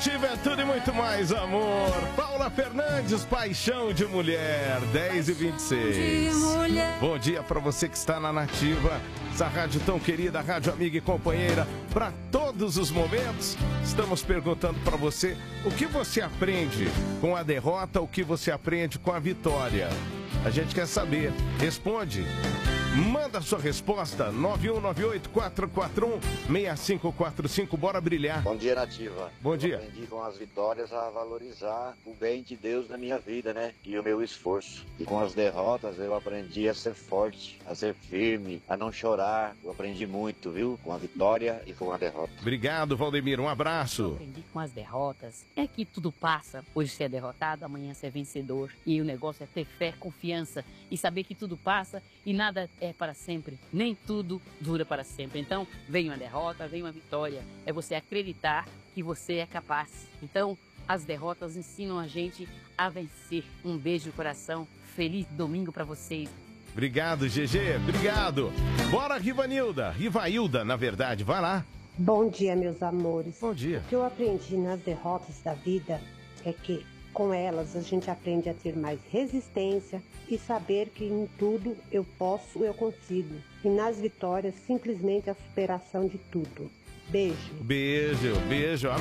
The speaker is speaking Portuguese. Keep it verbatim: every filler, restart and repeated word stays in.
Nativa é tudo e muito mais amor. Paula Fernandes, Paixão de Mulher, dez e vinte e seis. Bom dia para você que está na Nativa, essa rádio tão querida, rádio amiga e companheira para todos os momentos. Estamos perguntando para você o que você aprende com a derrota, o que você aprende com a vitória. A gente quer saber. Responde. Manda sua resposta, nove um nove oito, quatro quatro um, seis cinco quatro cinco, bora brilhar. Bom dia, Nativa. Bom eu dia. Aprendi com as vitórias a valorizar o bem de Deus na minha vida, né? E o meu esforço. E com as derrotas eu aprendi a ser forte, a ser firme, a não chorar. Eu aprendi muito, viu? Com a vitória e com a derrota. Obrigado, Valdemir, um abraço. Eu aprendi com as derrotas é que tudo passa. Hoje você é derrotado, amanhã você é vencedor. E o negócio é ter fé, confiança e saber que tudo passa e nada é para sempre, nem tudo dura para sempre. Então, vem uma derrota, vem uma vitória. É você acreditar que você é capaz. Então, as derrotas ensinam a gente a vencer. Um beijo no coração. Feliz domingo para vocês. Obrigado, G G. Obrigado. Bora, Rivanilda. Rivailda, na verdade. Vai lá. Bom dia, meus amores. Bom dia. O que eu aprendi nas derrotas da vida é que com elas, a gente aprende a ter mais resistência e saber que em tudo eu posso, eu consigo. E nas vitórias, simplesmente a superação de tudo. Beijo. Beijo, beijo.